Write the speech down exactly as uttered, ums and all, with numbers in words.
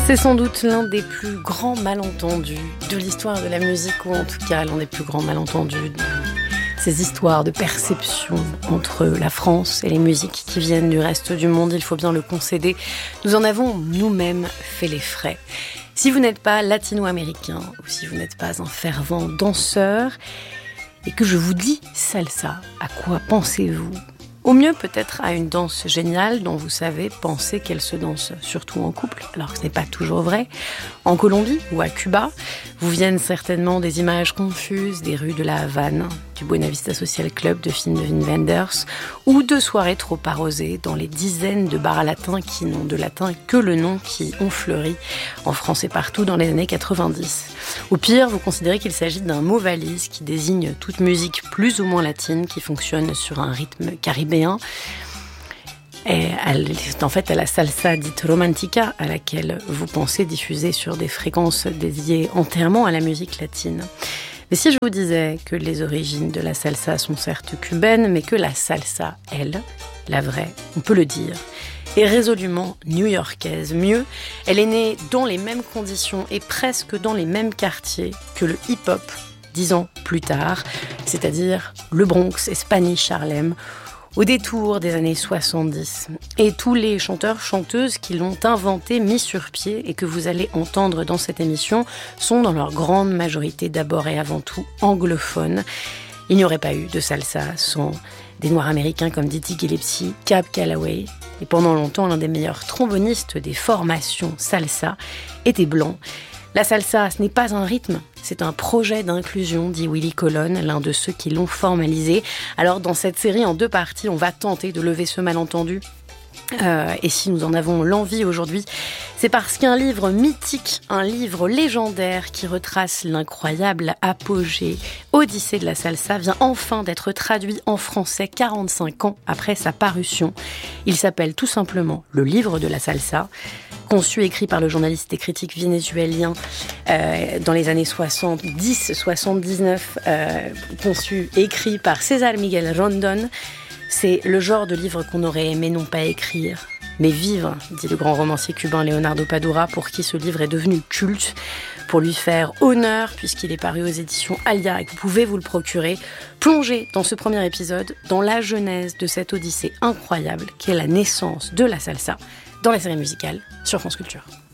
C'est sans doute l'un des plus grands malentendus de l'histoire de la musique, ou en tout cas l'un des plus grands malentendus de ces histoires de perception entre la France et les musiques qui viennent du reste du monde. Il faut bien le concéder, nous en avons nous-mêmes fait les frais. Si vous n'êtes pas latino-américain ou si vous n'êtes pas un fervent danseur et que je vous dis salsa, à quoi pensez-vous ? Au mieux, peut-être à une danse géniale dont vous savez penser qu'elle se danse surtout en couple, alors que ce n'est pas toujours vrai. En Colombie ou à Cuba, vous viennent certainement des images confuses des rues de la Havane, du Buena Vista Social Club de films de Wim Wenders, ou de soirées trop arrosées dans les dizaines de bars latins qui n'ont de latin que le nom, qui ont fleuri en France et partout dans les années quatre-vingt-dix. Au pire, vous considérez qu'il s'agit d'un mot valise qui désigne toute musique plus ou moins latine qui fonctionne sur un rythme caribéen. Et elle est en fait à la salsa dite romantica, à laquelle vous pensez diffuser sur des fréquences dédiées entièrement à la musique latine. Mais si je vous disais que les origines de la salsa sont certes cubaines, mais que la salsa, elle, la vraie, on peut le dire, est résolument new-yorkaise. Mieux, elle est née dans les mêmes conditions et presque dans les mêmes quartiers que le hip-hop dix ans plus tard, c'est-à-dire le Bronx et Spanish Harlem, au détour des années soixante-dix. Et tous les chanteurs-chanteuses qui l'ont inventé, mis sur pied et que vous allez entendre dans cette émission sont dans leur grande majorité d'abord et avant tout anglophones. Il n'y aurait pas eu de salsa sans des Noirs américains comme Dizzy Gillespie, Cab Calloway. Et pendant longtemps, l'un des meilleurs trombonistes des formations salsa était blanc. La salsa, ce n'est pas un rythme, c'est un projet d'inclusion, dit Willy Colon, l'un de ceux qui l'ont formalisé. Alors dans cette série en deux parties, on va tenter de lever ce malentendu. Euh, et si nous en avons l'envie aujourd'hui, c'est parce qu'un livre mythique, un livre légendaire qui retrace l'incroyable apogée, Odyssée de la salsa, vient enfin d'être traduit en français quarante-cinq ans après sa parution. Il s'appelle tout simplement Le livre de la salsa. Conçu, écrit par le journaliste et critique vénézuélien euh, dans les années soixante-dix soixante-dix-neuf, euh, conçu et écrit par César Miguel Rondón. C'est le genre de livre qu'on aurait aimé non pas écrire, mais vivre, dit le grand romancier cubain Leonardo Padura, pour qui ce livre est devenu culte, pour lui faire honneur, puisqu'il est paru aux éditions Alia et que vous pouvez vous le procurer. Plongez dans ce premier épisode, dans la genèse de cette odyssée incroyable qu'est la naissance de la salsa, dans la série musicale sur France Culture.